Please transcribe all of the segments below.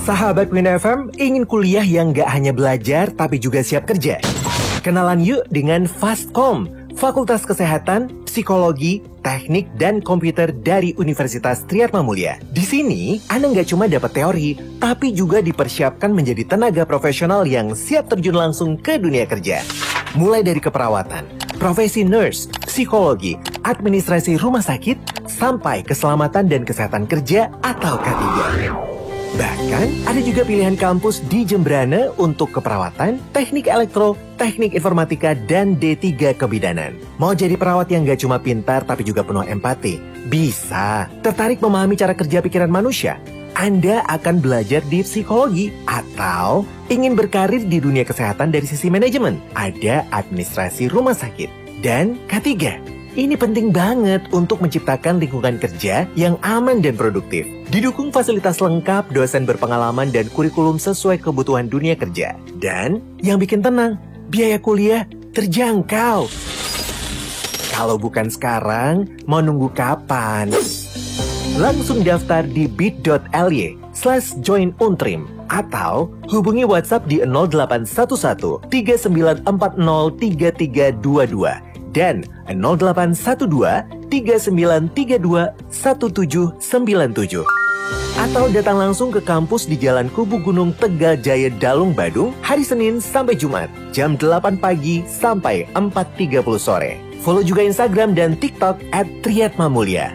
Sahabat Win FM, ingin kuliah yang gak hanya belajar tapi juga siap kerja? Kenalan yuk dengan Fastkom, Fakultas Kesehatan, Psikologi, Teknik, dan Komputer dari Universitas Triyatmamulya. Di sini, Anda nggak cuma dapat teori, tapi juga dipersiapkan menjadi tenaga profesional yang siap terjun langsung ke dunia kerja. Mulai dari keperawatan, profesi nurse, psikologi, administrasi rumah sakit, sampai keselamatan dan kesehatan kerja atau K3. Bahkan, ada juga pilihan kampus di Jembrana untuk keperawatan, teknik elektro, teknik informatika, dan D3 kebidanan. Mau jadi perawat yang gak cuma pintar tapi juga penuh empati? Bisa. Tertarik memahami cara kerja pikiran manusia? Anda akan belajar di psikologi atau ingin berkarir di dunia kesehatan dari sisi manajemen? Ada administrasi rumah sakit. Dan ketiga, ini penting banget untuk menciptakan lingkungan kerja yang aman dan produktif. Didukung fasilitas lengkap, dosen berpengalaman, dan kurikulum sesuai kebutuhan dunia kerja. Dan yang bikin tenang, biaya kuliah terjangkau. Kalau bukan sekarang, mau nunggu kapan? Langsung daftar di bit.ly/joinuntrim atau hubungi WhatsApp di 0811 3940 3322 dan 0812 3932 1797. Atau datang langsung ke kampus di Jalan Kubu Gunung Tegal Jaya Dalung Badung hari Senin sampai Jumat jam 8 pagi sampai 4.30 sore. Follow juga Instagram dan TikTok @Triyatmamulya.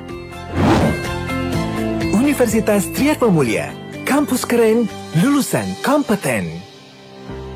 Universitas Triyatmamulya, kampus keren, lulusan kompeten.